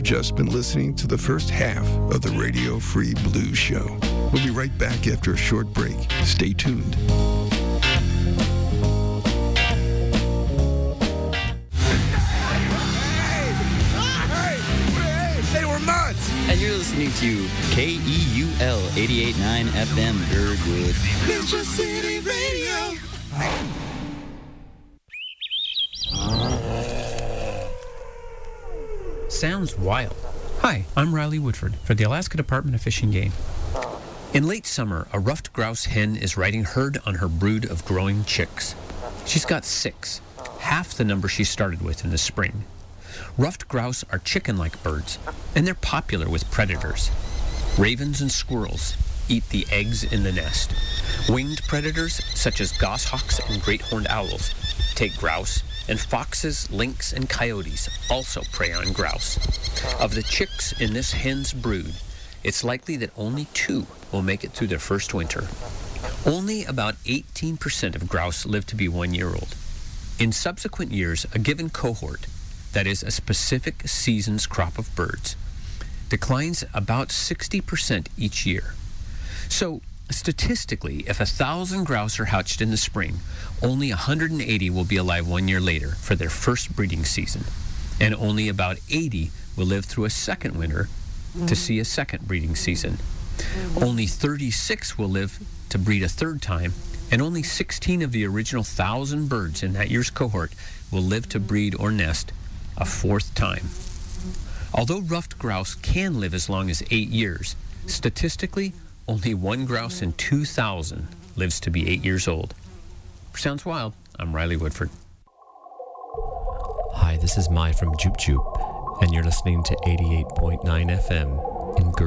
You've just been listening to the first half of the Radio Free Blues Show. We'll be right back after a short break. Stay tuned. They were nuts! And you're listening to KEUL 88.9 FM Birdwood. Metro City Radio. Sounds wild. Hi, I'm Riley Woodford for the Alaska Department of Fish and Game. In late summer, a ruffed grouse hen is riding herd on her brood of growing chicks. She's got 6, half the number she started with in the spring. Ruffed grouse are chicken-like birds, and they're popular with predators. Ravens and squirrels eat the eggs in the nest. Winged predators, such as goshawks and great horned owls, take grouse, and foxes, lynx, and coyotes also prey on grouse. Of the chicks in this hen's brood, it's likely that only 2 will make it through their first winter. Only about 18% of grouse live to be 1 year old. In subsequent years, a given cohort, that is a specific season's crop of birds, declines about 60% each year. So, statistically, if 1,000 grouse are hatched in the spring, only 180 will be alive 1 year later for their first breeding season, and only about 80 will live through a second winter to see a second breeding season. Only 36 will live to breed a third time, and only 16 of the original 1,000 birds in that year's cohort will live to breed or nest a fourth time. Although ruffed grouse can live as long as 8 years, statistically, only 1 grouse in 2,000 lives to be 8 years old. Sounds wild. I'm Riley Woodford. Hi, this is Mai from Joop Joop, and you're listening to 88.9 FM